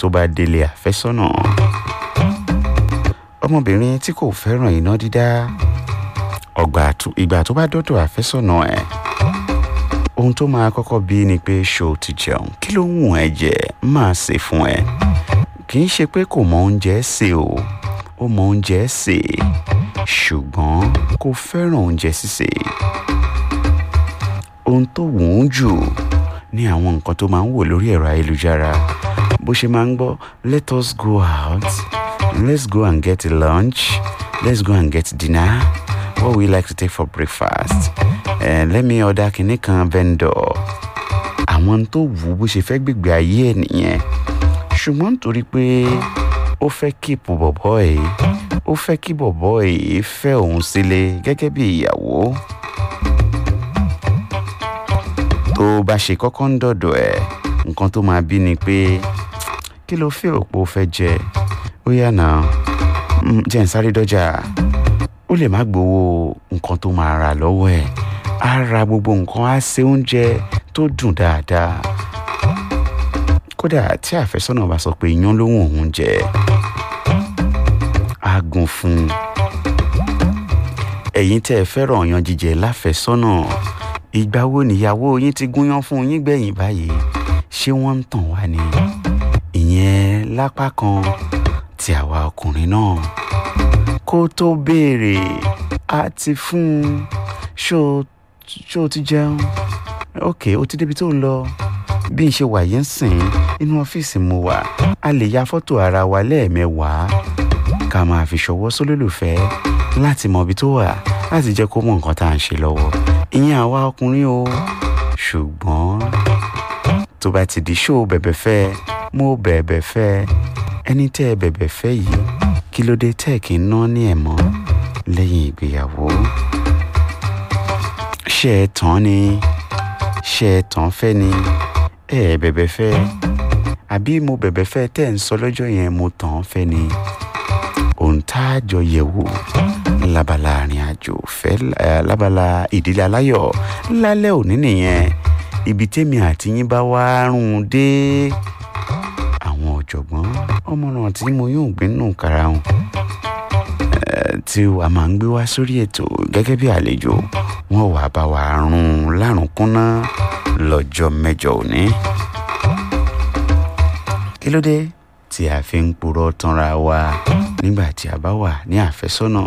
tó bá délé àfẹ́sọ́nà. Ọmọbìnrin tí kò fẹ́ràn iná dídá, ìgbà tó bá dọ́dọ̀ àfẹ́sọ́nà ẹ̀, ohun tó máa kọ́kọ́ bí ni pé ṣó ti jẹun, kí ló wù ẹ́ jẹ, máa sè fún ẹ. Kì í ṣe pé kò mọ oúnjẹ sè o, ó mọ oúnjẹ sè, ṣùgbọ́n kò fẹ́ràn oúnjẹ sísè. Ohun tó wù ú jù ní àwọn nǹkan tó máa ń wò lórí ẹ̀rọ ayélujára, bó ṣe máa ń gbọ́ let us go out, let's go and get lunch, let's go and get dinner, what we like to take for breakfast, let me order kinní kan vendor. Àwọn tó wù ú bó ṣe fẹ́ gbègbè ayé ẹ̀ nìyẹn. Ṣùgbọ́n nítorí pé ó fẹ́ kíìpù bọ̀bọ́ ẹ̀, ó fẹ́ kí bọ̀bọ́ ẹ̀ fẹ́ òun sílé gẹ́gẹ́ bí ìyàwó. Tó bá ṣe kọ́kọ́ ń dọ̀dọ̀ ẹ̀, nǹkan tó máa bí ni pé kí ló fẹ́ òpó fẹ́ jẹ, ó yá náà jẹ́ ń sáré dọ́jà. Ó lè má gbowó nǹkan tó máa rà lọ́wọ́ ẹ̀, á ra gbogbo nǹkan, á ṣe oúnjẹ tó dùn dáadáa. Kódà tí àfẹ́sọ́nà bá sọ pé iyán ló wù òun jẹ, á gún fún un. Ẹ̀yin tẹ́ ẹ fẹ́ràn ọyàn jíjẹ láfẹ́sọ́nà, ìgbà wo nìyàwó yín ti gúnyán fún yín gbẹ̀yìn báyìí? Ṣé wọ́n ń tàn wá ni? Ìyẹn lápá kan tí àwa ọkùnrin náà kó tó béèrè á ti fún un. Ṣó ti jẹun? Ok, ó ti débi tó ń lọ. Bí n ṣe wà yẹn sìn, inú ọ́fíìsì mo wà, a lè ya fọ́tò ara wa lẹ́ẹ̀mẹwàá ká máa fi ṣọwọ́ sólólùfẹ́ láti mọ ibi tó wà, láti jẹ́ kó mọ nǹkan tá à ń ṣe lọ́wọ́. Ìyẹn àwa ọkùnrin o. Ṣùgbọ́n tó bá ti di ṣó bẹ̀bẹ̀ fẹ́, mo bẹ̀bẹ̀ fẹ́, ẹni tẹ́ ẹ bẹ̀bẹ̀ fẹ́ yìí, kí ló dé tẹ́ kí n ná ní ẹ̀mọ́ lẹ́yìn ìgbéyàwó? Ṣé ẹ tán ni? Ṣé ẹ tán fẹ́ ni? Ẹ bẹ̀bẹ̀ fẹ́, àbí mo bẹ̀bẹ̀ fẹ́ tẹ́ ń sọ lọ́jọ́ yẹn mo tàn fẹ́ ni? Ohun tá a jọ yẹ̀ wò lábala àrìn àjò fẹ́, lábala ìdílé aláyọ̀ lálẹ́ òní nìyẹn. Ibi tèmi àti yín bá wá rún dé, àwọn ọ̀jọ̀gbọ́n ọmọràn tí mo yóò gbé nù karahun tí a máa ń gbé wá sórí ètò gẹ́gẹ́ bí àlejò, wọ́n wá bá wa rún lárùnkúnná lọ́jọ́ mẹ́jọ òní. Kí ló dé tí a fi ń purọ́ tanra wa nígbà tí a bá wà ní àfẹ́sọ́nà?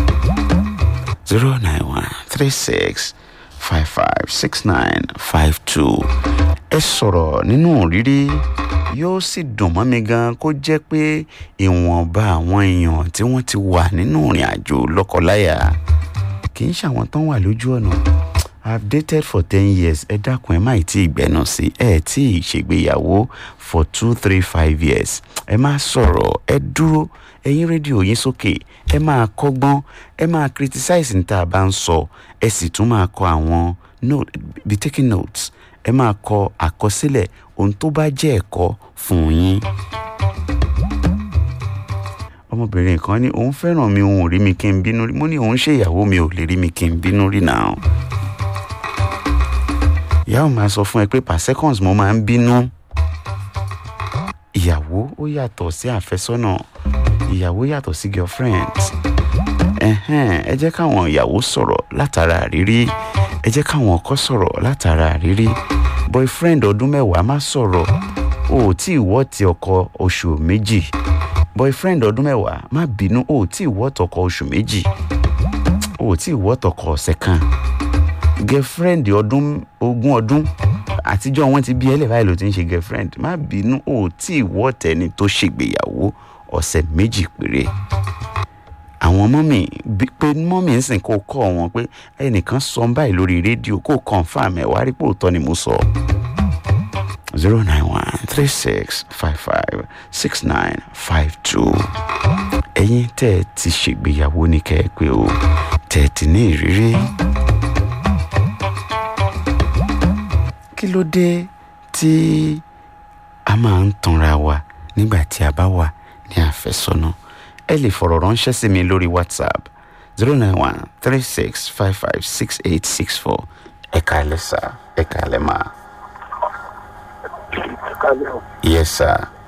09136556952. Ẹ sọ̀rọ̀ nínú rírí. Yóò sì dùn mọ́ mi gan kó jẹ́ pé ìwọ̀nba àwọn èèyàn tí wọ́n ti wà nínú ìrìn àjò lọ́kọláya, kì í ṣàwọn tán wà lójú ọ̀nà. I've dated for 10 years. Ẹ dákun, ẹ má tí ì gbẹ́nu sí, ẹ tí ì ṣègbéyàwó for 2, 3, 5 years. Ẹ má sọ̀rọ̀, ẹ dúró, ẹ yín rédíò yín sókè, ẹ máa kọ́gbọ́n, ẹ máa criticize ní tá a bá ń sọ, ẹ sì tún máa kọ àwọn be taking notes. Ẹ máa kọ àkọsílẹ̀ ohun tó bá jẹ́ ẹ̀kọ́ fún yín. Ọmọbìnrin kan ní òun fẹ́ràn mi, òun ò rí mi kí n bínú rí. Mo ní òun ṣe ìyàwó mi ò lè rí mi kí n bínú rí náà. Ìyá ò máa sọ fún ẹ pé per seconds mo máa ń bínú. Ìyàwó ó yàtọ̀ sí àfẹ́sọ́nà, ìyàwó yàtọ̀ sí girlfriend. Ẹ jẹ́ káwọn ìyàwó sọ̀rọ̀ látara àrírí, ẹ jẹ́ káwọn ọkọ sọ̀rọ̀ látara àrírí. Boyfriend ọdún 10 má sọ̀rọ̀, o ò tí ì wọ́ ti ọkọ oṣù 2. Boyfriend ọdún 10 má bínú, o ò tí ì wọ́ tọkọ oṣù 2, o ò tí ì wọ́ tọkọ ọ̀sẹ̀ kan. Girlfriend ọdún 20 ọdún, àtijọ́ wọn ti bí ẹlẹ́ báyìí ló ti ń ṣe girlfriend. Má bínú, o ò tí ì wọ́ tẹni tó ṣègbéyàwó ọ̀sẹ̀ 2 péré. Àwọn mọ́mì ń sìn kó kọ́ wọn pé ẹnìkan sọ báyìí lórí rédíò, kó confirm ẹ̀ wá rí pé òótọ́ ni mo sọ. 09136556952. Ẹ̀yin tẹ́ ẹ ti ṣègbéyàwó ní kẹ́ ẹ pé o, tẹ́ ẹ ti ní ìrírí. Kí ló dé tí a máa ń tanra wa nígbà tí a bá wà ní àfẹ́sọ́nà? Ẹ lè fọ̀rọ̀ ránṣẹ́ sí mi lórí WhatsApp 09136556864. Ẹ káalẹ́ sà, ẹ káalẹ́ mà. Yes sir.